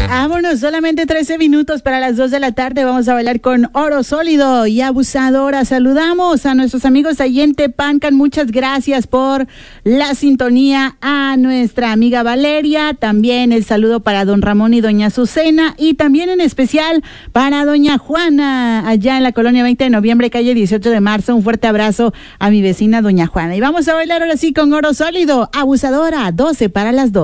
Vámonos, solamente 13 minutos para las 2 de la tarde. Vamos a bailar con Oro Sólido y Abusadora. Saludamos a nuestros amigos allí en Tepancan. Muchas gracias por la sintonía. A nuestra amiga Valeria, también el saludo para don Ramón y doña Azucena, y también en especial para doña Juana, allá en la colonia 20 de noviembre, calle 18 de marzo. Un fuerte abrazo a mi vecina doña Juana. Y vamos a bailar ahora sí con Oro Sólido, Abusadora, 12 para las 2.